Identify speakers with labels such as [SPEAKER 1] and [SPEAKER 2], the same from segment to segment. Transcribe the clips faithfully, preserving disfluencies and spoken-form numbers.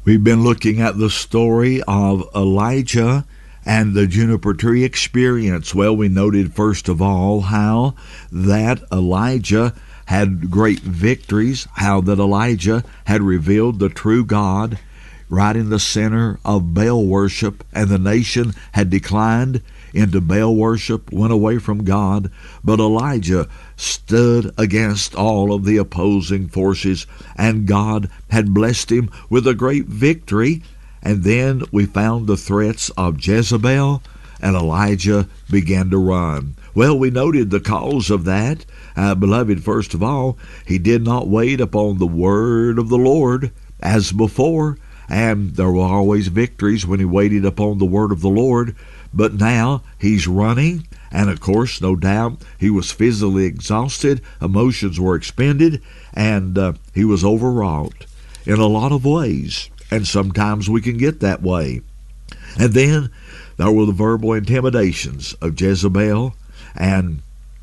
[SPEAKER 1] We've been looking at the story of Elijah and the juniper tree experience. Well, we noted first of all how that Elijah had great victories, how that Elijah had revealed the true God right in the center of Baal worship, and the nation had declined into Baal worship, went away from God. But Elijah stood against all of the opposing forces, and God had blessed him with a great victory. And then we found the threats of Jezebel, and Elijah began to run. Well, we noted the cause of that. Uh, beloved, first of all, he did not wait upon the word of the Lord as before, and there were always victories when he waited upon the word of the Lord. But now he's running, and of course, no doubt, he was physically exhausted, emotions were expended, and uh, he was overwrought in a lot of ways. And sometimes we can get that way. And then there were the verbal intimidations of Jezebel, and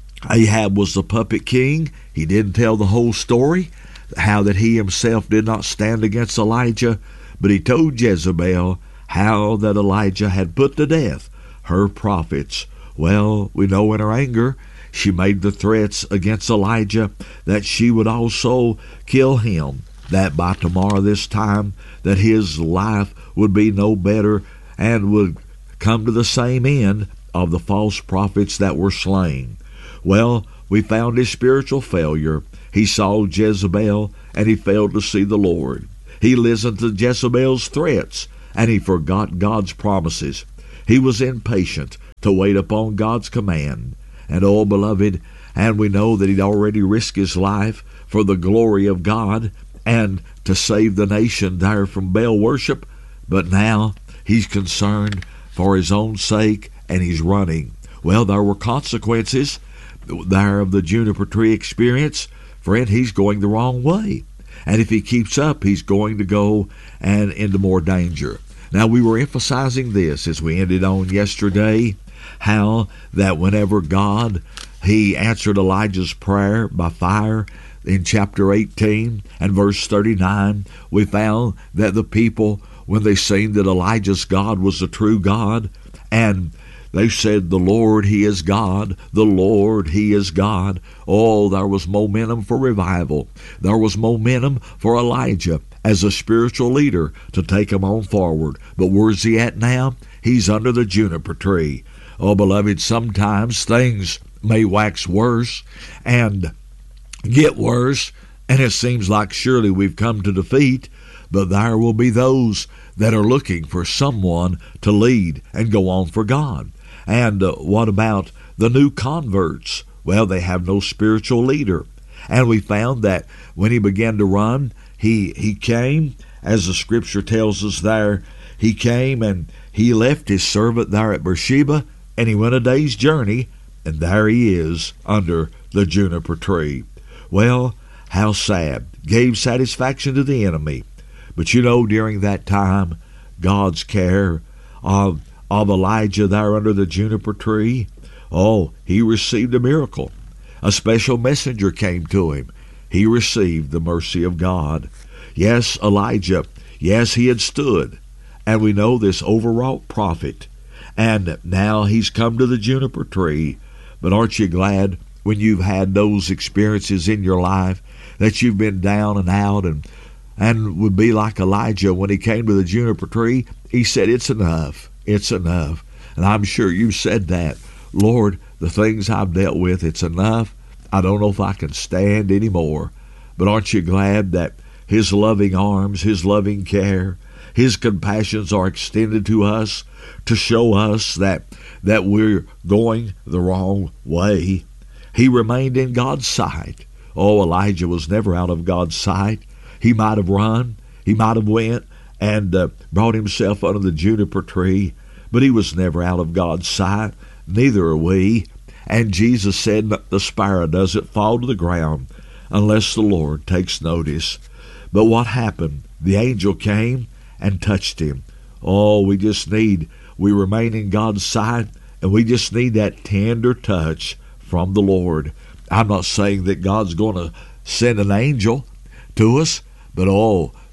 [SPEAKER 1] Ahab was the puppet king. He didn't tell the whole story, how that he himself did not stand against Elijah, but he told Jezebel how that Elijah had put to death her prophets. Well, we know in her anger, she made the threats against Elijah that she would also kill him, that by tomorrow this time, that his life would be no better and would come to the same end of the false prophets that were slain. Well, we found his spiritual failure. He saw Jezebel, and he failed to see the Lord. He listened to Jezebel's threats, and he forgot God's promises. He was impatient to wait upon God's command. And oh, beloved, and we know that he'd already risked his life for the glory of God and to save the nation there from Baal worship. But now he's concerned for his own sake, and he's running. Well, there were consequences there of the juniper tree experience. Friend, he's going the wrong way. And if he keeps up, he's going to go and into more danger. Now, we were emphasizing this as we ended on yesterday, how that whenever God, he answered Elijah's prayer by fire in chapter eighteen and verse thirty-nine, we found that the people, when they seen that Elijah's God was the true God, and they said, "The Lord, he is God. The Lord, he is God." Oh, there was momentum for revival. There was momentum for Elijah as a spiritual leader to take him on forward. But where's he at now? He's under the juniper tree. Oh, beloved, sometimes things may wax worse and get worse, and it seems like surely we've come to defeat. But there will be those that are looking for someone to lead and go on for God. And uh, what about the new converts? Well, they have no spiritual leader. And we found that when he began to run, he, he came, as the scripture tells us there, he came and he left his servant there at Beersheba, and he went a day's journey, and there he is under the juniper tree. Well, how sad. Gave satisfaction to the enemy. But you know, during that time, God's care of of Elijah there under the juniper tree, oh, he received a miracle. A special messenger came to him. He received the mercy of God. Yes, Elijah, yes, he had stood, and we know this overwrought prophet, and now he's come to the juniper tree. But aren't you glad when you've had those experiences in your life that you've been down and out, and and would be like Elijah when he came to the juniper tree? He said, "It's enough. It's enough." And I'm sure you said that. "Lord, the things I've dealt with, it's enough. I don't know if I can stand anymore." But aren't you glad that his loving arms, his loving care, his compassions are extended to us to show us that, that we're going the wrong way? He remained in God's sight. Oh, Elijah was never out of God's sight. He might have run. He might have went and uh, brought himself under the juniper tree, but he was never out of God's sight. Neither are we. And Jesus said, "The sparrow doesn't fall to the ground unless the Lord takes notice." But what happened? The angel came and touched him. Oh, we just need, we remain in God's sight, and we just need that tender touch from the Lord. I'm not saying that God's going to send an angel to us, but oh,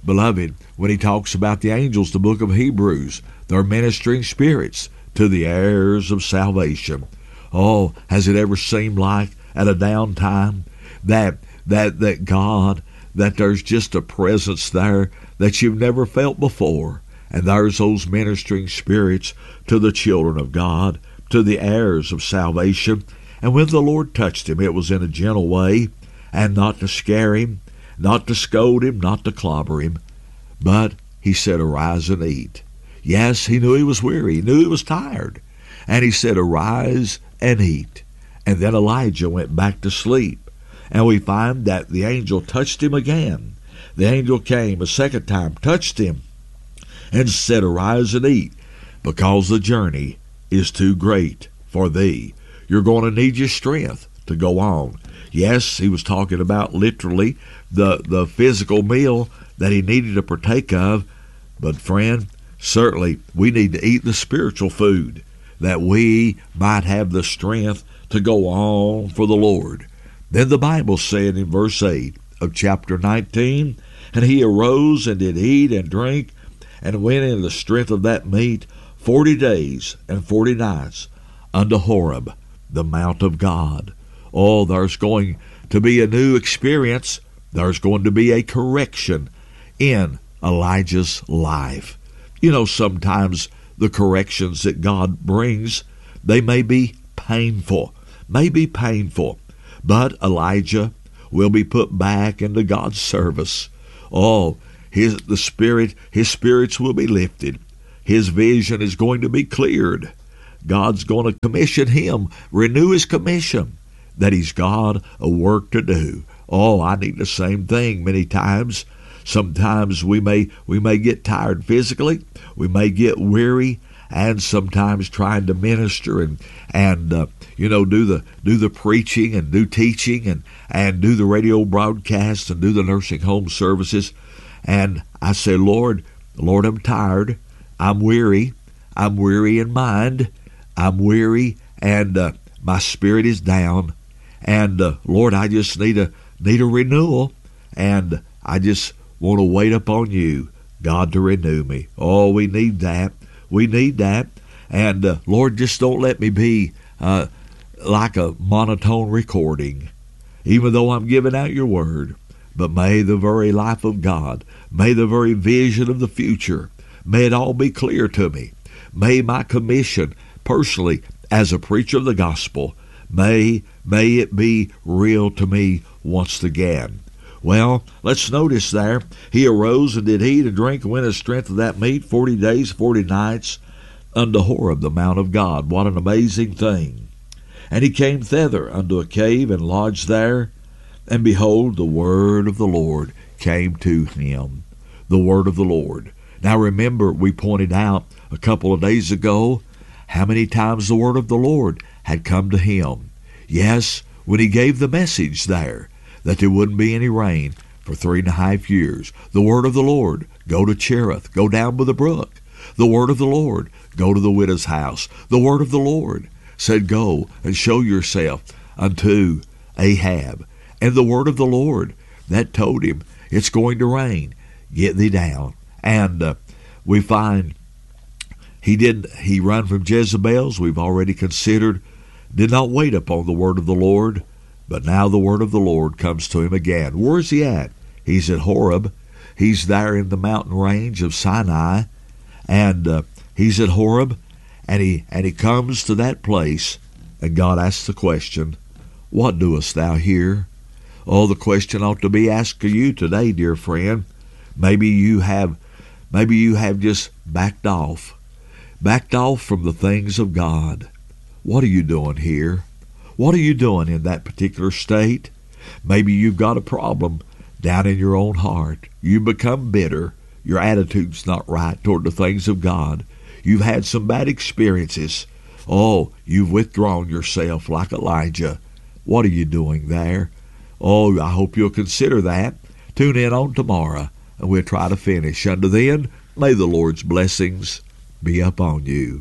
[SPEAKER 1] Beloved, when he talks about the angels, the book of Hebrews, they're ministering spirits to the heirs of salvation. Oh, has it ever seemed like at a downtime that that that God, that there's just a presence there that you've never felt before? And there's those ministering spirits to the children of God, to the heirs of salvation. And when the Lord touched him, it was in a gentle way, and not to scare him, not to scold him, not to clobber him, but he said, "Arise and eat." Yes, he knew he was weary. He knew he was tired. And he said, "Arise and eat." And then Elijah went back to sleep. And we find that the angel touched him again. The angel came a second time, touched him, and said, "Arise and eat, because the journey is too great for thee." You're going to need your strength to go on. Yes, he was talking about literally the, the physical meal that he needed to partake of. But friend, certainly we need to eat the spiritual food that we might have the strength to go on for the Lord. Then the Bible said in verse eight of chapter nineteen, "And he arose and did eat and drink, and went in the strength of that meat forty days and forty nights unto Horeb, the mount of God." Oh, there's going to be a new experience. There's going to be a correction in Elijah's life. You know, sometimes the corrections that God brings, they may be painful, may be painful, but Elijah will be put back into God's service. Oh, his the spirit, his spirits will be lifted. His vision is going to be cleared. God's going to commission him, renew his commission, that he's got a work to do. Oh, I need the same thing many times. Sometimes we may we may get tired physically, we may get weary, and sometimes trying to minister and and uh, you know do the do the preaching and do teaching and and do the radio broadcasts and do the nursing home services. And I say, Lord, Lord, I'm tired, I'm weary, I'm weary in mind, I'm weary, and uh, my spirit is down. And uh, Lord, I just need a need a renewal, and I just want to wait upon you, God, to renew me. Oh, we need that. We need that. And uh, Lord, just don't let me be uh, like a monotone recording, even though I'm giving out your word. But may the very life of God, may the very vision of the future, may it all be clear to me. May my commission personally as a preacher of the gospel, may, may it be real to me once again. Well, let's notice there, he arose and did eat and drink and went in the strength of that meat forty days, forty nights unto Horeb, the mount of God. What an amazing thing. And he came thither unto a cave and lodged there. And behold, the word of the Lord came to him. The word of the Lord. Now remember, we pointed out a couple of days ago how many times the word of the Lord had come to him. Yes, when he gave the message there that there wouldn't be any rain for three and a half years. The word of the Lord, go to Cherith, go down by the brook. The word of the Lord, go to the widow's house. The word of the Lord said, go and show yourself unto Ahab. And the word of the Lord that told him, it's going to rain, get thee down. And uh, we find he did he run from Jezebel's, we've already considered, did not wait upon the word of the Lord. But now the word of the Lord comes to him again. Where's he at? He's at Horeb. He's there in the mountain range of Sinai. And uh, he's at Horeb. And he, and he comes to that place. And God asks the question, what doest thou here? Oh, the question ought to be asked of you today, dear friend. Maybe you have, maybe you have just backed off. Backed off from the things of God. What are you doing here? What are you doing in that particular state? Maybe you've got a problem down in your own heart. You become bitter. Your attitude's not right toward the things of God. You've had some bad experiences. Oh, you've withdrawn yourself like Elijah. What are you doing there? Oh, I hope you'll consider that. Tune in on tomorrow, and we'll try to finish. Until then, may the Lord's blessings be upon you.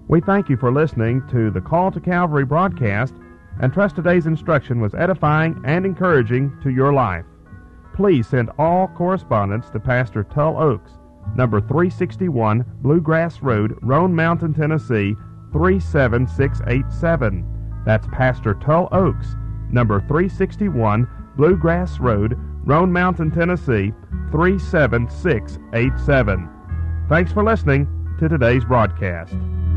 [SPEAKER 2] We thank you for listening to the Call to Calvary broadcast and trust today's instruction was edifying and encouraging to your life. Please send all correspondence to Pastor Tull Oaks, number three sixty-one Bluegrass Road, Roan Mountain, Tennessee, three seven six eight seven. That's Pastor Tull Oaks, number three sixty-one Bluegrass Road, Roan Mountain, Tennessee, three seven six eight seven. Thanks for listening to today's broadcast.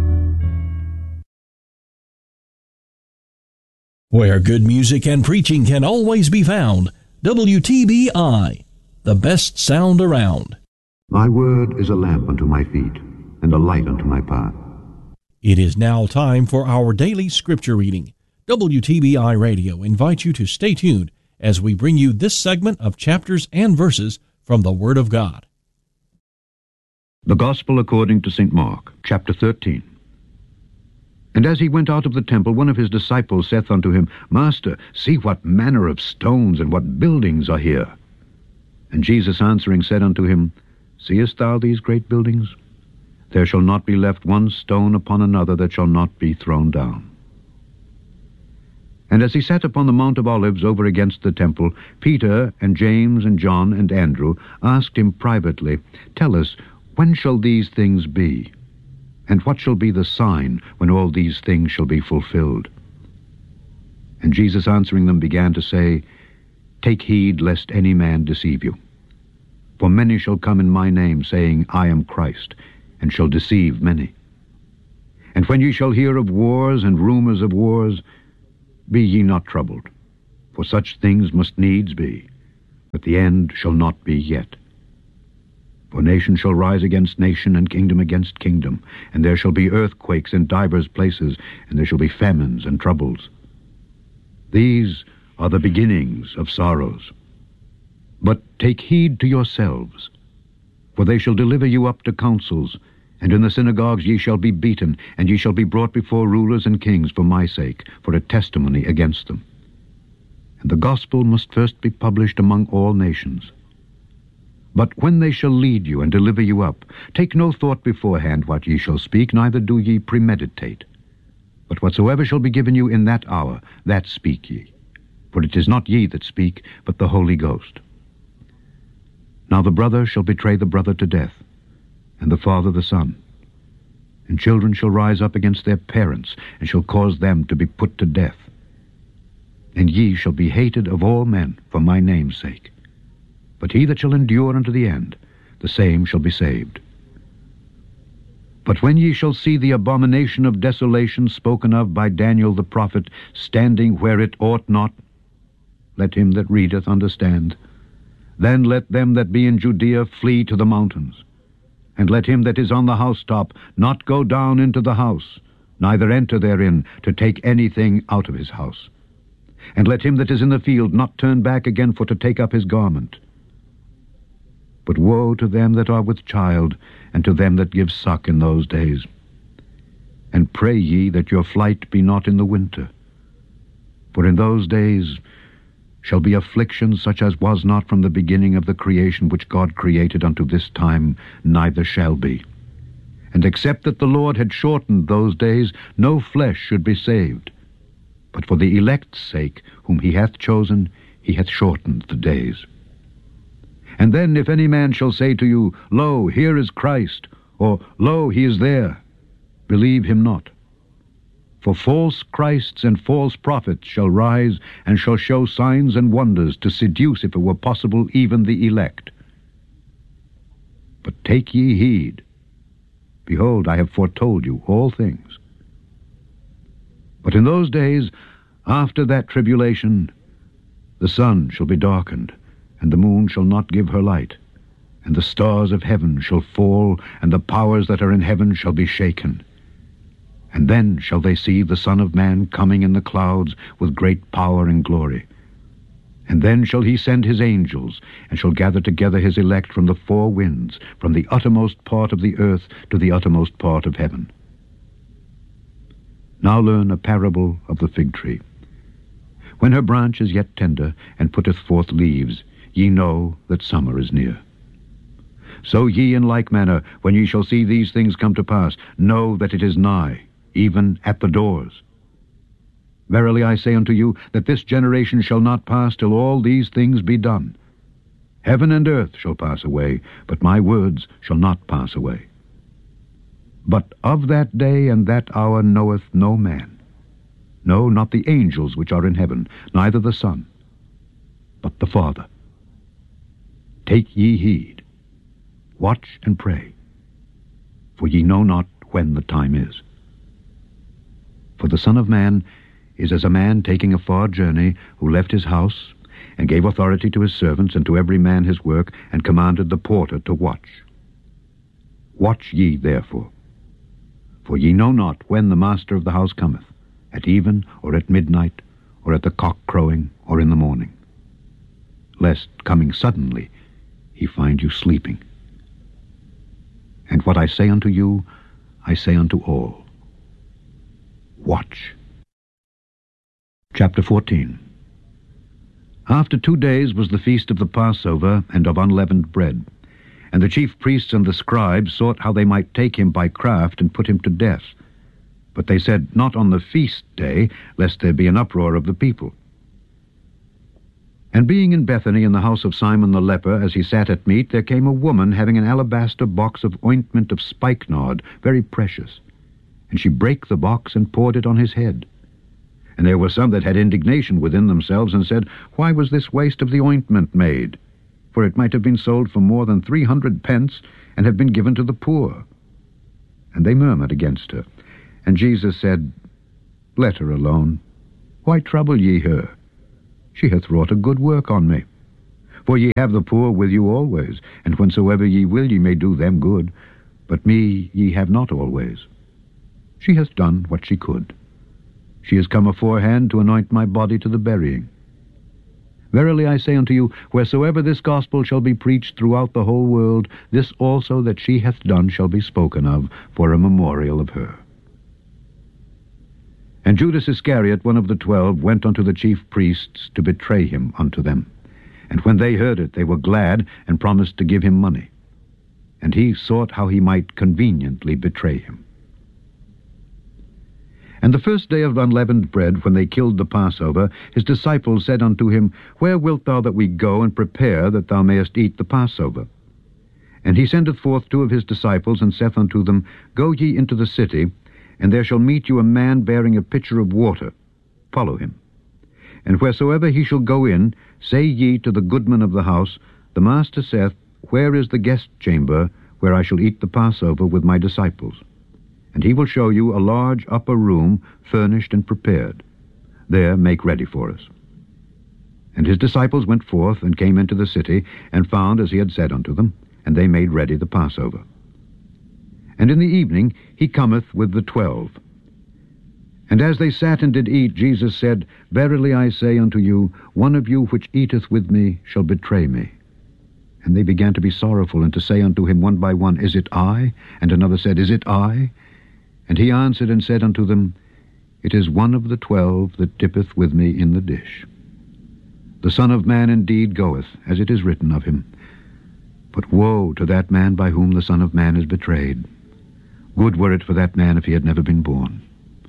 [SPEAKER 3] Where good music and preaching can always be found, W T B I, the best sound around.
[SPEAKER 4] Thy word is a lamp unto my feet, and a light unto my path.
[SPEAKER 3] It is now time for our daily scripture reading. W T B I Radio invites you to stay tuned as we bring you this segment of chapters and verses from the Word of God.
[SPEAKER 4] The Gospel according to Saint Mark, chapter thirteen. And as he went out of the temple, one of his disciples saith unto him, Master, see what manner of stones and what buildings are here. And Jesus answering said unto him, Seest thou these great buildings? There shall not be left one stone upon another that shall not be thrown down. And as he sat upon the Mount of Olives over against the temple, Peter and James and John and Andrew asked him privately, Tell us, when shall these things be? And what shall be the sign when all these things shall be fulfilled? And Jesus answering them began to say, Take heed lest any man deceive you. For many shall come in my name, saying, I am Christ, and shall deceive many. And when ye shall hear of wars and rumors of wars, be ye not troubled, for such things must needs be, but the end shall not be yet. For nation shall rise against nation, and kingdom against kingdom, and there shall be earthquakes in divers places, and there shall be famines and troubles. These are the beginnings of sorrows. But take heed to yourselves, for they shall deliver you up to councils, and in the synagogues ye shall be beaten, and ye shall be brought before rulers and kings for my sake, for a testimony against them. And the gospel must first be published among all nations. But when they shall lead you and deliver you up, take no thought beforehand what ye shall speak, neither do ye premeditate. But whatsoever shall be given you in that hour, that speak ye. For it is not ye that speak, but the Holy Ghost. Now the brother shall betray the brother to death, and the father the son. And children shall rise up against their parents, and shall cause them to be put to death. And ye shall be hated of all men for my name's sake. But he that shall endure unto the end, the same shall be saved. But when ye shall see the abomination of desolation spoken of by Daniel the prophet standing where it ought not, let him that readeth understand. Then let them that be in Judea flee to the mountains. And let him that is on the housetop not go down into the house, neither enter therein to take anything out of his house. And let him that is in the field not turn back again for to take up his garment. But woe to them that are with child, and to them that give suck in those days. And pray ye that your flight be not in the winter. For in those days shall be affliction such as was not from the beginning of the creation which God created unto this time, neither shall be. And except that the Lord had shortened those days, no flesh should be saved. But for the elect's sake, whom he hath chosen, he hath shortened the days. And then if any man shall say to you, Lo, here is Christ, or Lo, he is there, believe him not. For false Christs and false prophets shall rise, and shall show signs and wonders to seduce, if it were possible, even the elect. But take ye heed. Behold, I have foretold you all things. But in those days, after that tribulation, the sun shall be darkened, and the moon shall not give her light, and the stars of heaven shall fall, and the powers that are in heaven shall be shaken. And then shall they see the Son of Man coming in the clouds with great power and glory. And then shall he send his angels, and shall gather together his elect from the four winds, from the uttermost part of the earth to the uttermost part of heaven. Now learn a parable of the fig tree. When her branch is yet tender, and putteth forth leaves, ye know that summer is near. So ye in like manner, when ye shall see these things come to pass, know that it is nigh, even at the doors. Verily I say unto you, that this generation shall not pass till all these things be done. Heaven and earth shall pass away, but my words shall not pass away. But of that day and that hour knoweth no man, no, not the angels which are in heaven, neither the Son, but the Father. Take ye heed, watch and pray, for ye know not when the time is. For the Son of Man is as a man taking a far journey, who left his house, and gave authority to his servants, and to every man his work, and commanded the porter to watch. Watch ye therefore, for ye know not when the master of the house cometh, at even, or at midnight, or at the cock crowing, or in the morning, lest, coming suddenly, he find you sleeping. And what I say unto you, I say unto all, watch. Chapter fourteen. After two days was the feast of the Passover and of unleavened bread. And the chief priests and the scribes sought how they might take him by craft and put him to death. But they said, not on the feast day, lest there be an uproar of the people. And being in Bethany in the house of Simon the leper, as he sat at meat, there came a woman having an alabaster box of ointment of spikenard, very precious. And she brake the box and poured it on his head. And there were some that had indignation within themselves, and said, Why was this waste of the ointment made? For it might have been sold for more than three hundred pence, and have been given to the poor. And they murmured against her. And Jesus said, Let her alone. Why trouble ye her? She hath wrought a good work on me. For ye have the poor with you always, and whensoever ye will ye may do them good. But me ye have not always. She hath done what she could. She is come aforehand to anoint my body to the burying. Verily I say unto you, wheresoever this gospel shall be preached throughout the whole world, this also that she hath done shall be spoken of, for a memorial of her. And Judas Iscariot, one of the twelve, went unto the chief priests to betray him unto them. And when they heard it, they were glad, and promised to give him money. And he sought how he might conveniently betray him. And the first day of unleavened bread, when they killed the Passover, his disciples said unto him, Where wilt thou that we go and prepare, that thou mayest eat the Passover? And he sendeth forth two of his disciples, and saith unto them, Go ye into the city, and there shall meet you a man bearing a pitcher of water. Follow him. And wheresoever he shall go in, say ye to the goodman of the house, The master saith, Where is the guest chamber, where I shall eat the Passover with my disciples? And he will show you a large upper room, furnished and prepared. There make ready for us. And his disciples went forth, and came into the city, and found as he had said unto them, and they made ready the Passover. And in the evening he cometh with the twelve. And as they sat and did eat, Jesus said, Verily I say unto you, one of you which eateth with me shall betray me. And they began to be sorrowful, and to say unto him one by one, Is it I? And another said, Is it I? And he answered and said unto them, It is one of the twelve that dippeth with me in the dish. The Son of Man indeed goeth, as it is written of him. But woe to that man by whom the Son of Man is betrayed. Good were it for that man if he had never been born.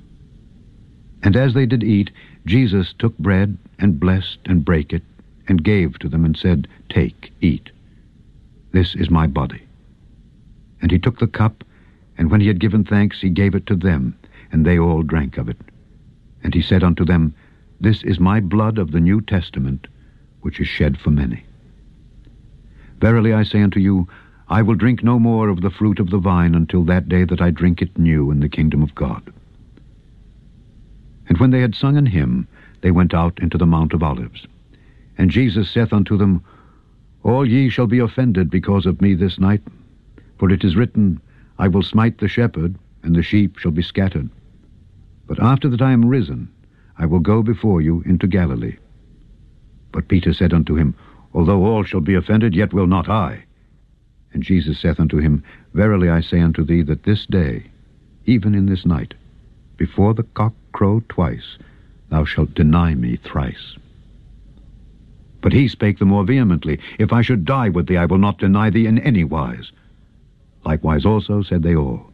[SPEAKER 4] And as they did eat, Jesus took bread, and blessed, and brake it, and gave to them, and said, Take, eat. This is my body. And he took the cup, and when he had given thanks, he gave it to them, and they all drank of it. And he said unto them, This is my blood of the New Testament, which is shed for many. Verily I say unto you, I will drink no more of the fruit of the vine until that day that I drink it new in the kingdom of God. And when they had sung an hymn, they went out into the Mount of Olives. And Jesus saith unto them, All ye shall be offended because of me this night, for it is written, I will smite the shepherd, and the sheep shall be scattered. But after that I am risen, I will go before you into Galilee. But Peter said unto him, Although all shall be offended, yet will not I. And Jesus saith unto him, Verily I say unto thee, that this day, even in this night, before the cock crow twice, thou shalt deny me thrice. But he spake the more vehemently, If I should die with thee, I will not deny thee in any wise. Likewise also said they all.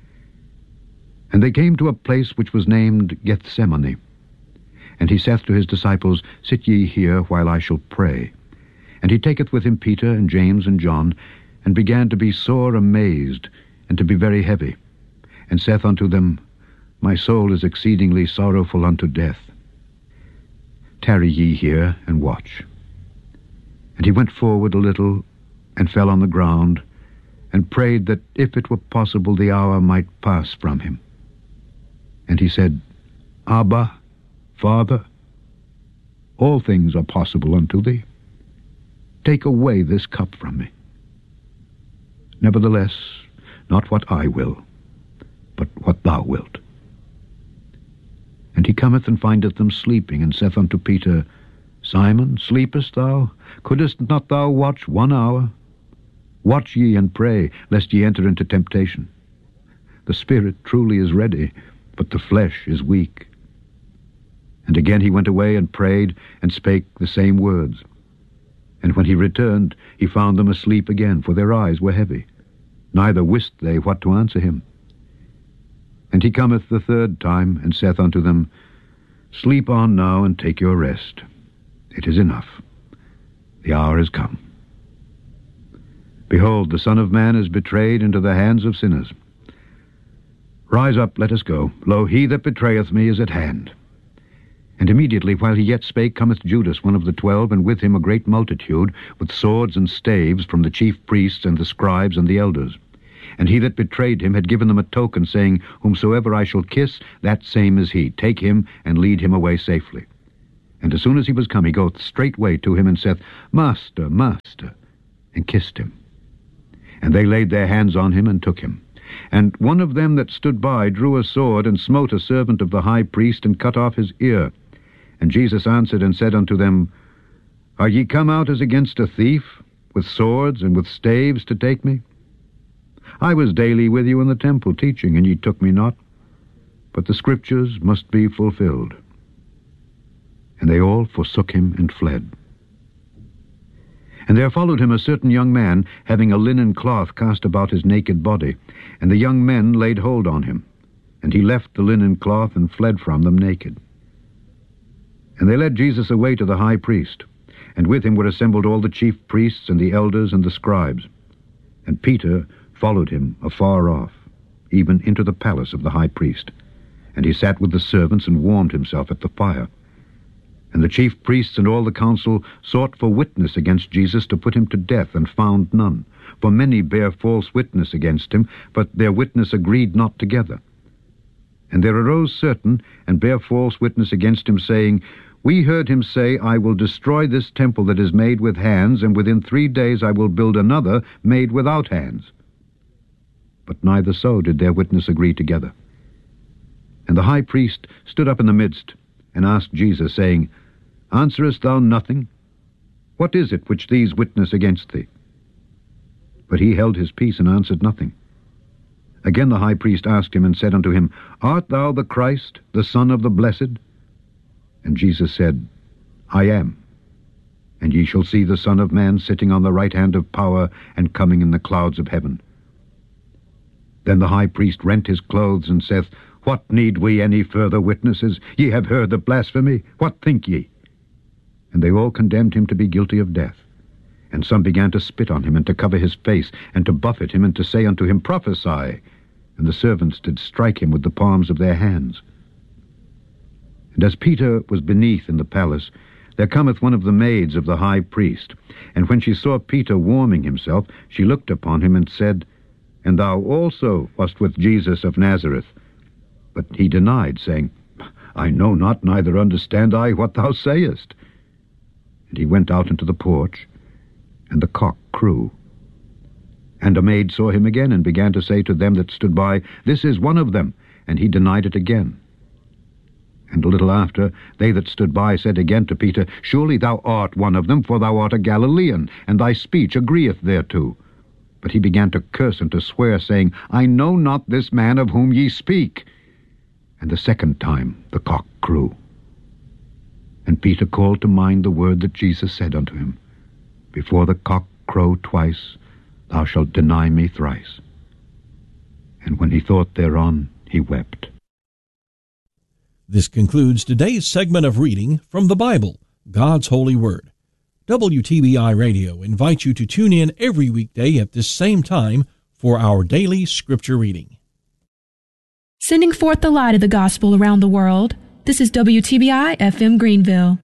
[SPEAKER 4] And they came to a place which was named Gethsemane. And he saith to his disciples, Sit ye here while I shall pray. And he taketh with him Peter and James and John, and began to be sore amazed, and to be very heavy, and saith unto them, My soul is exceedingly sorrowful unto death. Tarry ye here, and watch. And he went forward a little, and fell on the ground, and prayed that if it were possible the hour might pass from him. And he said, Abba, Father, all things are possible unto thee. Take away this cup from me. Nevertheless, not what I will, but what thou wilt. And he cometh and findeth them sleeping, and saith unto Peter, Simon, sleepest thou? Couldest not thou watch one hour? Watch ye and pray, lest ye enter into temptation. The spirit truly is ready, but the flesh is weak. And again he went away and prayed, and spake the same words. And when he returned, he found them asleep again, for their eyes were heavy. Neither wist they what to answer him. And he cometh the third time, and saith unto them, Sleep on now, and take your rest. It is enough. The hour is come. Behold, the Son of Man is betrayed into the hands of sinners. Rise up, let us go. Lo, he that betrayeth me is at hand. And immediately, while he yet spake, cometh Judas, one of the twelve, and with him a great multitude, with swords and staves, from the chief priests and the scribes and the elders. And he that betrayed him had given them a token, saying, Whomsoever I shall kiss, that same is he. Take him, and lead him away safely. And as soon as he was come, he goeth straightway to him, and saith, Master, Master, and kissed him. And they laid their hands on him, and took him. And one of them that stood by drew a sword, and smote a servant of the high priest, and cut off his ear. And Jesus answered and said unto them, Are ye come out as against a thief, with swords and with staves to take me? I was daily with you in the temple teaching, and ye took me not. But the scriptures must be fulfilled. And they all forsook him and fled. And there followed him a certain young man, having a linen cloth cast about his naked body. And the young men laid hold on him. And he left the linen cloth, and fled from them naked. And they led Jesus away to the high priest. And with him were assembled all the chief priests, and the elders, and the scribes. And Peter followed him afar off, even into the palace of the high priest. And he sat with the servants, and warmed himself at the fire. And the chief priests and all the council sought for witness against Jesus to put him to death, and found none. For many bare false witness against him, but their witness agreed not together. And there arose certain, and bare false witness against him, saying, We heard him say, I will destroy this temple that is made with hands, and within three days I will build another made without hands. But neither so did their witness agree together. And the high priest stood up in the midst, and asked Jesus, saying, Answerest thou nothing? What is it which these witness against thee? But he held his peace, and answered nothing. Again the high priest asked him, and said unto him, Art thou the Christ, the Son of the Blessed? And Jesus said, I am. And ye shall see the Son of Man sitting on the right hand of power, and coming in the clouds of heaven. Then the high priest rent his clothes, and saith, What need we any further witnesses? Ye have heard the blasphemy. What think ye? And they all condemned him to be guilty of death. And some began to spit on him, and to cover his face, and to buffet him, and to say unto him, Prophesy. And the servants did strike him with the palms of their hands. And as Peter was beneath in the palace, there cometh one of the maids of the high priest. And when she saw Peter warming himself, she looked upon him, and said, And thou also wast with Jesus of Nazareth. But he denied, saying, I know not, neither understand I what thou sayest. And he went out into the porch, and the cock crew. And a maid saw him again, and began to say to them that stood by, This is one of them. And he denied it again. And a little after, they that stood by said again to Peter, Surely thou art one of them, for thou art a Galilean, and thy speech agreeth thereto. But he began to curse and to swear, saying, I know not this man of whom ye speak. And the second time the cock crew. And Peter called to mind the word that Jesus said unto him, Before the cock crow twice, thou shalt deny me thrice. And when he thought thereon, he wept.
[SPEAKER 3] This concludes today's segment of reading from the Bible, God's Holy Word. W T B I Radio invites you to tune in every weekday at this same time for our daily scripture reading.
[SPEAKER 5] Sending forth the light of the gospel around the world, this is W T B I F M Greenville.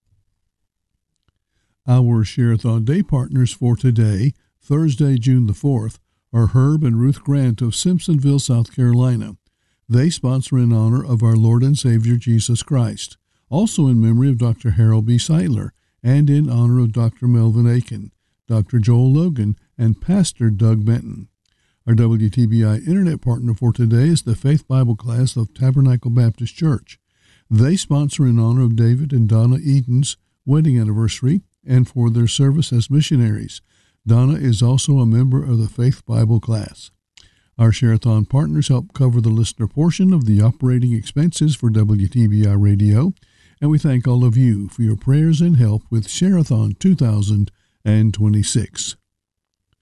[SPEAKER 6] Our Share-a-thon Day partners for today, Thursday, June the fourth, are Herb and Ruth Grant of Simpsonville, South Carolina. They sponsor in honor of our Lord and Savior Jesus Christ, also in memory of Doctor Harold B. Seidler, and in honor of Doctor Melvin Aiken, Doctor Joel Logan, and Pastor Doug Benton. Our W T B I Internet partner for today is the Faith Bible class of Tabernacle Baptist Church. They sponsor in honor of David and Donna Eden's wedding anniversary and for their service as missionaries. Donna is also a member of the Faith Bible class. Our Share-a-thon partners help cover the listener portion of the operating expenses for W T B I Radio, and we thank all of you for your prayers and help with Share-a-thon two thousand twenty-six.